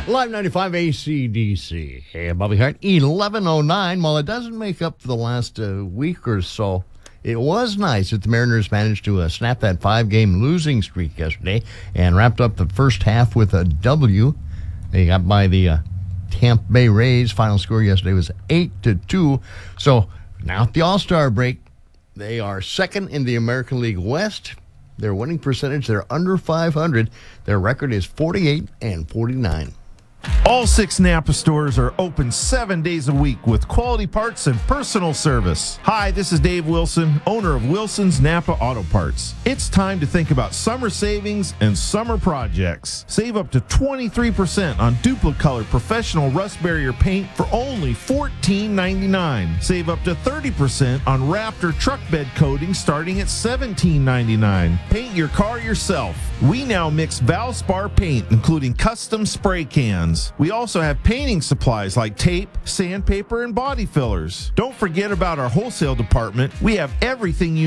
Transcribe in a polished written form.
Live 95 ACDC. Hey, Bobby Hart, 11:09. Well, it doesn't make up for the last week or so. It was nice that the Mariners managed to snap that 5-game losing streak yesterday and wrapped up the first half with a W. They got by the Tampa Bay Rays. Final score yesterday was 8-2. So now at the All-Star break, they are second in the American League West. Their winning percentage, they're under 500. Their record is 48-49. All 6 Napa stores are open 7 days a week with quality parts and personal service. Hi, this is Dave Wilson, owner of Wilson's Napa Auto Parts. It's time to think about summer savings and summer projects. Save up to 23% on Duplicolor professional rust barrier paint for only $14.99. Save up to 30% on Raptor truck bed coating starting at $17.99. Paint your car yourself. We now mix Valspar paint, including custom spray cans. We also have painting supplies like tape, sandpaper, and body fillers. Don't forget about our wholesale department. We have everything you